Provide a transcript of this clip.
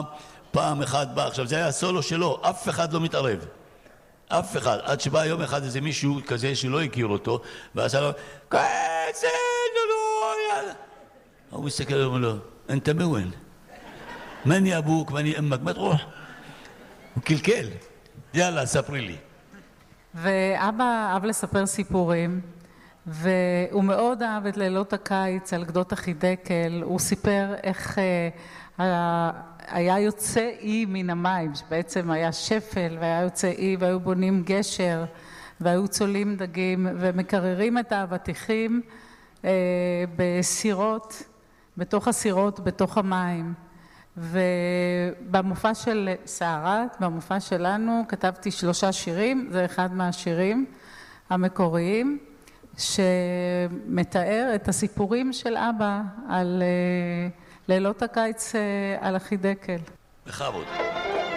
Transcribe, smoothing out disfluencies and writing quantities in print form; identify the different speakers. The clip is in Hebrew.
Speaker 1: פעם אחד בא, עכשיו זה היה סולו שלו, אף אחד לא מתערב, אף אחד, עד שבא יום אחד איזה מישהו כזה שלא הכיר אותו, ועשה לו, כסן, יאללה. הוא מסתכל עליו, לא, אנت מוין, מני אבוק, מני אמק, מה תרוח? הוא קלקל, יאללה, ספרי לי.
Speaker 2: ואבא אהב לספר סיפורים, והוא מאוד אהב את לילות הקיץ על גדות החידקל. הוא סיפר איך היה יוצא אי מן המים, שבעצם היה שפל, והיה יוצא אי, והיו בונים גשר, והיו צולים דגים, ומקררים את האבטיחים בסירות, בתוך הסירות, בתוך המים. ובמופע של סערת, במופע שלנו, כתבתי 3 שירים, זה אחד מהשירים המקוריים, שמתאר את הסיפורים של אבא על לילות הקיץ על החידקל.
Speaker 1: בכבוד.